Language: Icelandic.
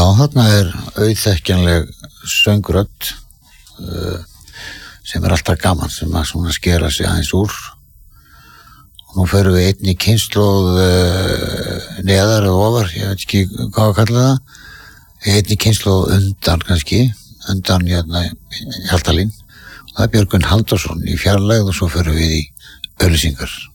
þarna auðþekkjanleg söngrödd sem alltaf gaman, sem að svona skera sig aðeins úr. Og nú förum við einni kynslóð neðar eða ofar, ég veit ekki hvað að kalla það. Einni kynslóð undan kannski, undan Hjaltalín. Og það Björgvin Halldórsson í fjarlægð og svo förum við í auglýsingar.